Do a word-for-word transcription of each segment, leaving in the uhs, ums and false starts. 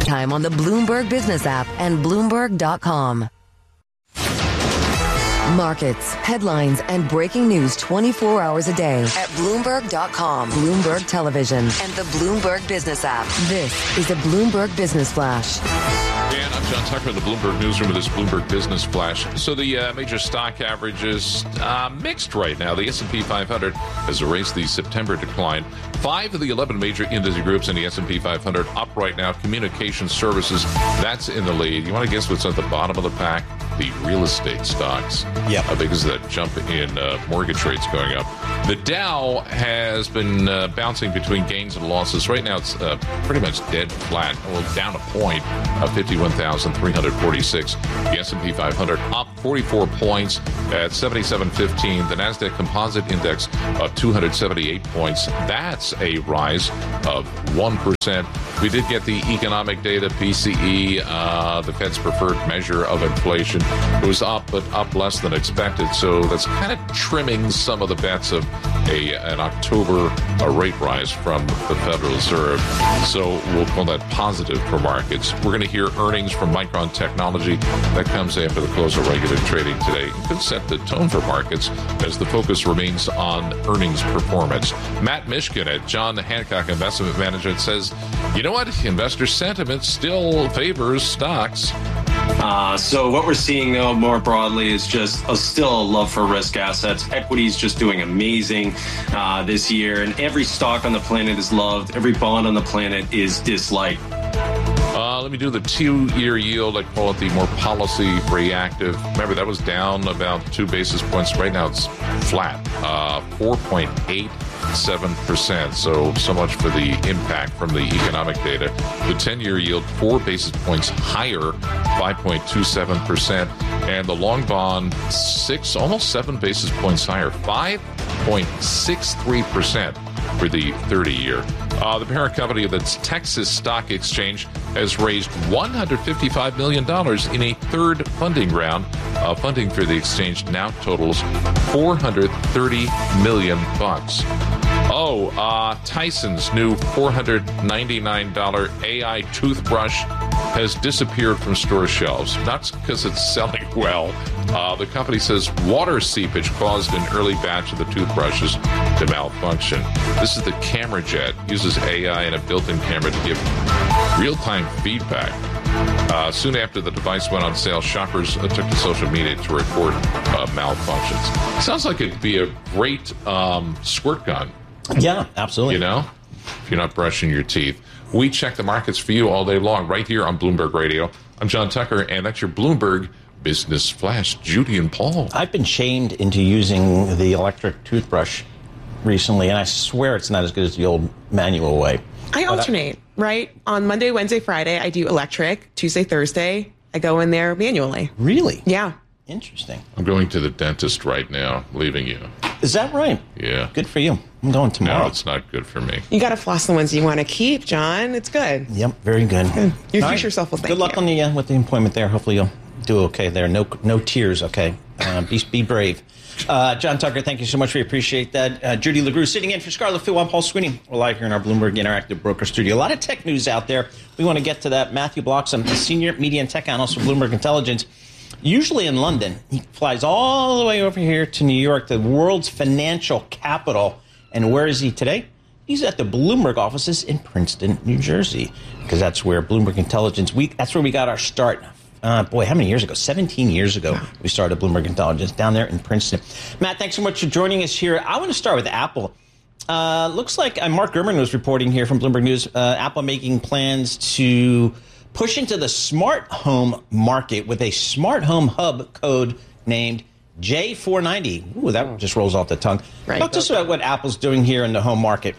anytime on the Bloomberg Business app and Bloomberg dot com. Markets, headlines, and breaking news twenty-four hours a day at Bloomberg dot com, Bloomberg Television, and the Bloomberg Business app. This is the Bloomberg Business Flash. And I'm John Tucker in the Bloomberg Newsroom with this Bloomberg Business Flash. So the uh, major stock averages uh, mixed right now. The S and P five hundred has erased the September decline. Five of the eleven major industry groups in the S and P five hundred up right now. Communication services, that's in the lead. You want to guess what's at the bottom of the pack? The real estate stocks. Yeah. How big is that jump in uh, mortgage rates going up? The Dow has been uh, bouncing between gains and losses. Right now it's uh, pretty much dead flat. Well, down a point of fifty-one thousand three hundred forty-six. The S and P five hundred up forty-four points at seventy-seven fifteen. The NASDAQ Composite Index up two hundred seventy-eight points. That's a rise of one percent. We did get the economic data, P C E, uh, the Fed's preferred measure of inflation. It was up, but up less than expected. So that's kind of trimming some of the bets of a an October a rate rise from the Federal Reserve. So we'll call that positive for markets. We're going to hear earnings from Micron Technology. That comes after the close of regular trading today. It could set the tone for markets as the focus remains on earnings performance. Matt Mishkin at John Hancock Investment Management says, you know what? Investor sentiment still favors stocks. Uh, so what we're seeing, though, more broadly is just a, still a love for risk assets. Equity's just doing amazing uh, this year, and every stock on the planet is loved. Every bond on the planet is disliked. Uh, let me do the two-year yield. I call it the more policy reactive. Remember, that was down about two basis points. Right now it's flat, uh, four point eight seven percent. So, so much for the impact from the economic data. The ten-year yield, four basis points higher, five point two seven percent. And the long bond, six, almost seven basis points higher, five point six three percent for the thirty-year. Uh, the parent company of the Texas Stock Exchange has raised one hundred fifty-five million dollars in a third funding round. Uh, funding for the exchange now totals four hundred thirty million bucks. Oh, uh, Tyson's new four hundred ninety-nine dollars A I toothbrush has disappeared from store shelves. Not because it's selling well. Uh, the company says water seepage caused an early batch of the toothbrushes to malfunction. This is the Camera Jet. Uses A I and a built-in camera to give real-time feedback. Uh, soon after the device went on sale, shoppers uh, took to social media to report uh, malfunctions. Sounds like it'd be a great um, squirt gun. Yeah, absolutely. You know, if you're not brushing your teeth. We check the markets for you all day long right here on Bloomberg Radio. I'm John Tucker, and that's your Bloomberg Business Flash. Judy and Paul. I've been shamed into using the electric toothbrush recently, and I swear it's not as good as the old manual way. I alternate, I, right? On Monday, Wednesday, Friday, I do electric. Tuesday, Thursday, I go in there manually. Really? Yeah. Interesting. I'm going to the dentist right now, leaving you. Is that right? Yeah. Good for you. I'm going tomorrow. No, it's not good for me. You got to floss the ones you want to keep, John. It's good. Yep, very good. good. You All fix right. yourself with thank Good luck you. on the uh, with the appointment there. Hopefully you'll do okay there. No no tears, okay? Uh, be, be brave. Uh, John Tucker, thank you so much. We appreciate that. Uh, Judy LeGroux sitting in for Scarlett Phil. I'm Paul Sweeney. We're live here in our Bloomberg Interactive Broker Studio. A lot of tech news out there. We want to get to that. Matthew Bloxham, the senior media and tech analyst for Bloomberg Intelligence, usually in London. He flies all the way over here to New York, the world's financial capital. And where is he today? He's at the Bloomberg offices in Princeton, New Jersey, because that's where Bloomberg Intelligence Week, that's where we got our start. Uh, boy, how many years ago? seventeen years ago, we started Bloomberg Intelligence down there in Princeton. Matt, thanks so much for joining us here. I want to start with Apple. Uh, looks like uh, Mark Gurman was reporting here from Bloomberg News, uh, Apple making plans to push into the smart home market with a smart home hub code named J four ninety. Ooh, that just rolls off the tongue. Right. Talk to us about what Apple's doing here in the home market.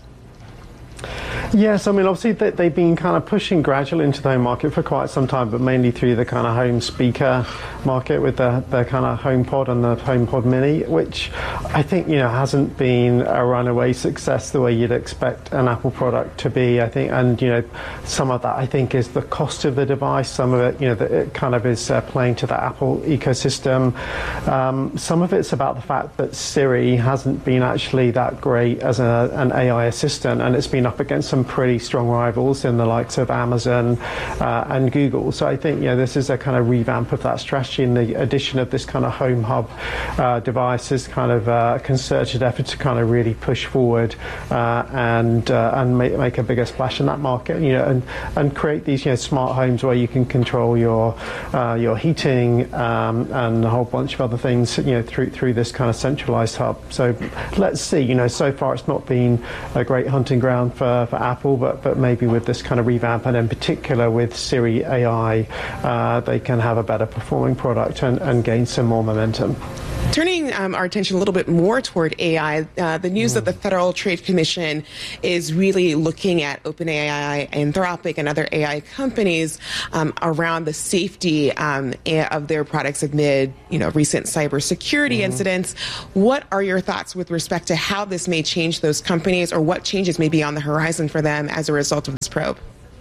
Yes, I mean, obviously they, they've been kind of pushing gradually into the home market for quite some time, but mainly through the kind of home speaker market with the, the kind of HomePod and the HomePod Mini, which I think, you know, hasn't been a runaway success the way you'd expect an Apple product to be, I think. And, you know, some of that, I think, is the cost of the device. Some of it, you know, that it kind of is uh, playing to the Apple ecosystem. Um, some of it's about the fact that Siri hasn't been actually that great as a, an A I assistant, and it's been up against some some pretty strong rivals in the likes of Amazon uh, and Google. So I think, you know, this is a kind of revamp of that strategy, and the addition of this kind of home hub uh, device is kind of a concerted effort to kind of really push forward uh, and uh, and make, make a bigger splash in that market, you know, and, and create these, you know, smart homes where you can control your uh, your heating um, and a whole bunch of other things, you know, through through this kind of centralized hub. So let's see, you know, so far it's not been a great hunting ground for, for Apple, but but maybe with this kind of revamp, and in particular with Siri A I, uh, they can have a better performing product and, and gain some more momentum. Turning um, our attention a little bit more toward A I, uh, the news mm. that the Federal Trade Commission is really looking at OpenAI, Anthropic, and other A I companies um, around the safety um, of their products amid, you know, recent cybersecurity mm. incidents. What are your thoughts with respect to how this may change those companies, or what changes may be on the horizon for them as a result of this probe?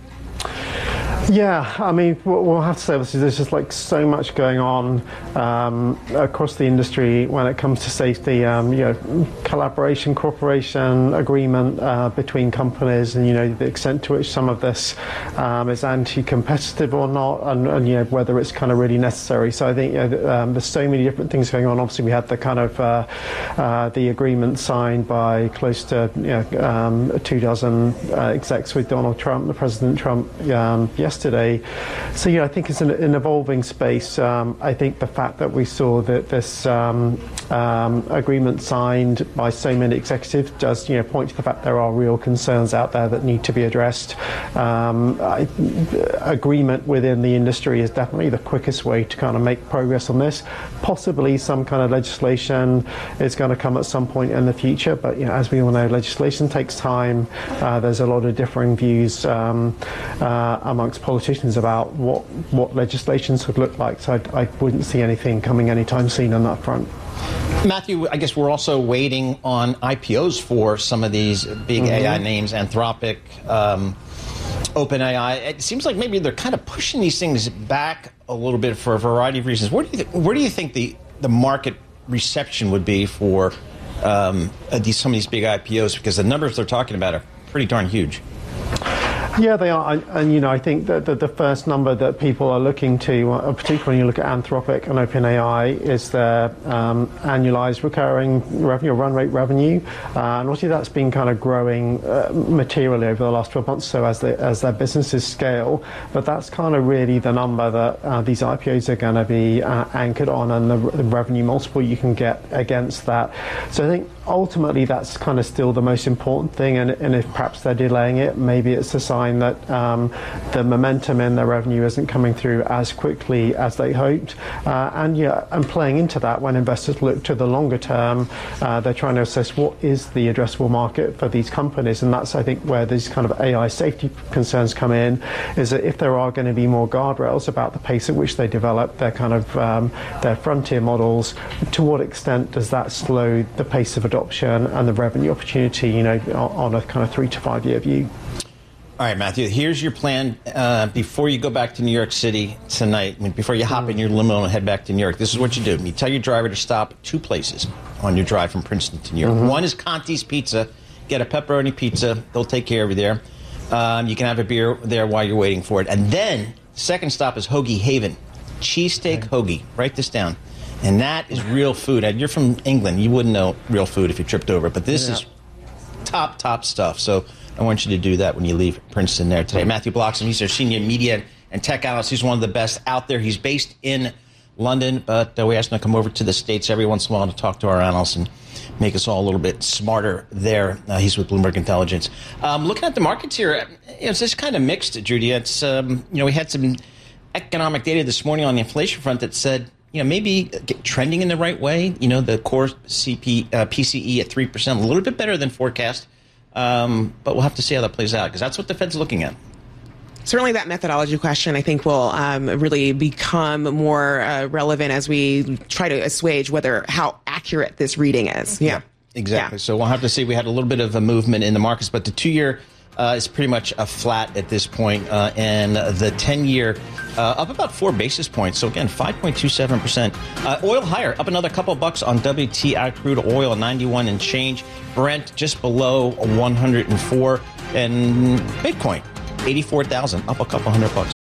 Yeah, I mean, we'll have to say this, there's just like so much going on um, across the industry when it comes to safety. Um, you know, collaboration, cooperation, agreement uh, between companies, and you know the extent to which some of this um, is anti-competitive or not, and, and you know whether it's kind of really necessary. So I think, you know, um, there's so many different things going on. Obviously, we had the kind of uh, uh, the agreement signed by close to you know um, two dozen uh, execs with Donald Trump, the President Trump, um, yesterday. Today. So, you know, I think it's an, an evolving space. Um, I think the fact that we saw that this um, um, agreement signed by so many executives does, you know, point to the fact there are real concerns out there that need to be addressed. Um, I, agreement within the industry is definitely the quickest way to kind of make progress on this. Possibly some kind of legislation is going to come at some point in the future, but, you know, as we all know, legislation takes time. Uh, there's a lot of differing views um, uh, amongst politicians about what what legislation should look like, so I, I wouldn't see anything coming anytime soon on that front. Matthew, I guess we're also waiting on I P Os for some of these big mm-hmm. A I names, Anthropic, um, OpenAI. It seems like maybe they're kind of pushing these things back a little bit for a variety of reasons. Where do you th- where do you think the the market reception would be for um, uh, these some of these big I P Os, because the numbers they're talking about are pretty darn huge? Yeah, they are, and, and you know, I think that the, the first number that people are looking to, uh, particularly when you look at Anthropic and OpenAI, is their um, annualized recurring revenue, run rate revenue, uh, and obviously that's been kind of growing uh, materially over the last twelve months. So as they, as their businesses scale, but that's kind of really the number that uh, these I P Os are going to be uh, anchored on, and the, the revenue multiple you can get against that. So I think ultimately that's kind of still the most important thing, and, and if perhaps they're delaying it, maybe it's a sign that um, the momentum in their revenue isn't coming through as quickly as they hoped. Uh, and yeah, and playing into that, when investors look to the longer term, uh, they're trying to assess what is the addressable market for these companies, and that's, I think, where these kind of A I safety concerns come in, is that if there are going to be more guardrails about the pace at which they develop their kind of um, their frontier models, to what extent does that slow the pace of adoption and the revenue opportunity, you know, on a kind of three to five year view? All right, Matthew, here's your plan uh, before you go back to New York City tonight, before you hop in your limo and head back to New York. This is what you do. You tell your driver to stop at two places on your drive from Princeton to New York. Mm-hmm. One is Conti's Pizza. Get a pepperoni pizza. They'll take care of you there. Um, you can have a beer there while you're waiting for it. And then, second stop is Hoagie Haven. Cheesesteak hoagie. Write this down. And that is real food. And you're from England. You wouldn't know real food if you tripped over. But this yeah. is top, top stuff. So I want you to do that when you leave Princeton there today. Matthew Bloxham, he's our senior media and tech analyst. He's one of the best out there. He's based in London, but uh, we asked him to come over to the States every once in a while to talk to our analysts and make us all a little bit smarter there. Uh, he's with Bloomberg Intelligence. Um, looking at the markets here, it's just kind of mixed, Judy. It's, um, you know, we had some economic data this morning on the inflation front that said, you know, maybe get trending in the right way. You know, the core C P, uh, P C E at three percent, a little bit better than forecast. Um, but we'll have to see how that plays out, because that's what the Fed's looking at. Certainly that methodology question, I think, will um, really become more uh, relevant as we try to assuage whether how accurate this reading is. Yeah, yeah exactly. Yeah. So we'll have to see. We had a little bit of a movement in the markets, but the two-year uh, is pretty much a flat at this point, uh, and the ten-year uh, up about four basis points. So again, five point two seven percent. Uh, oil higher, up another couple bucks on W T I crude oil, ninety-one and change. Brent just below one hundred four. And Bitcoin, eighty-four thousand, up a couple hundred bucks.